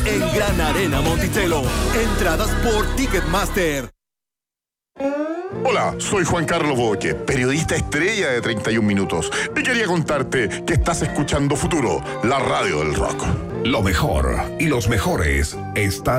en Gran Arena Monticello. Entradas por Ticketmaster. Hola, soy Juan Carlos Boque, periodista estrella de 31 Minutos. Y quería contarte que estás escuchando Futuro, la radio del rock. Lo mejor y los mejores están